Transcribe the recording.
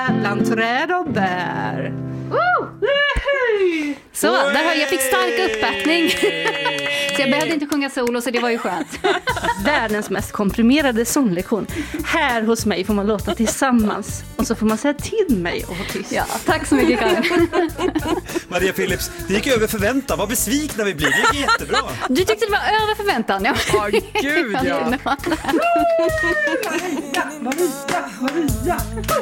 Bland träd och bär. Så, där har jag fick stark uppbackning. Så jag behövde inte sjunga solo, så det var ju skönt. Världens mest komprimerade sånglektion. Här hos mig får man låta tillsammans. Och så får man säga till mig och vara tyst. Ja, tack så mycket, Karin. Maria Philips, det gick över förväntan. Vad besvikna vi blir. Det gick jättebra. Du tyckte det var över förväntan. Ja, Gud, ja. Maria.